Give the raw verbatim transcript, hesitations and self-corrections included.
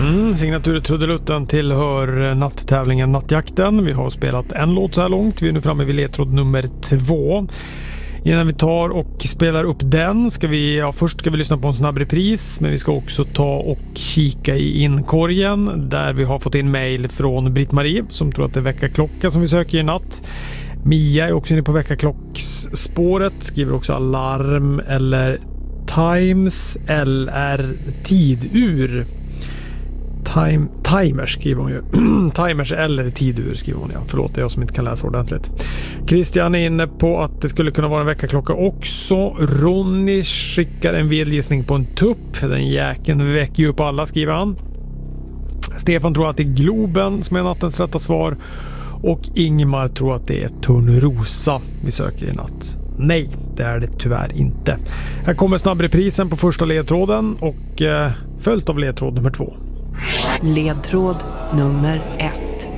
Mm, signatur trudelutten tillhör natttävlingen Nattjakten. Vi har spelat en låt så här långt. Vi är nu framme vid ledtråd nummer två. Innan vi tar och spelar upp den ska vi, ja, först ska vi lyssna på en snabb repris, men vi ska också ta och kika i inkorgen där vi har fått in mejl från Britt-Marie som tror att det är väckarklocka som vi söker i natt. Mia är också inne på väckarklocksspåret, skriver också alarm eller times eller tidur. Time, timers skriver hon ju. Timers eller tidur skriver hon, ja. Förlåt, det är jag som inte kan läsa ordentligt. Christian är inne på att det skulle kunna vara en väckarklocka också. Ronny skickar en vildgissning på en tupp. Den jäkeln väcker ju upp alla, skriver han. Stefan tror att det är Globen som är nattens rätta svar. Och Ingmar tror att det är Törnrosa vi söker i natt. Nej, det är det tyvärr inte. Här kommer snabbreprisen på första ledtråden och eh, följt av ledtråd nummer två. Ledtråd nummer ett.